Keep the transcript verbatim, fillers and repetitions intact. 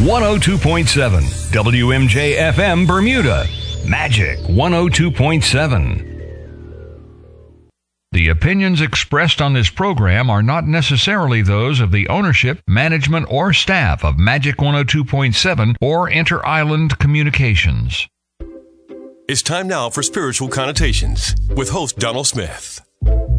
one oh two point seven W M J F M Bermuda. Magic one oh two point seven. The opinions expressed on this program are not necessarily those of the ownership, management, or staff of Magic one oh two point seven or Inter-Island Communications. It's time now for Spiritual Connotations with host Donald Smith.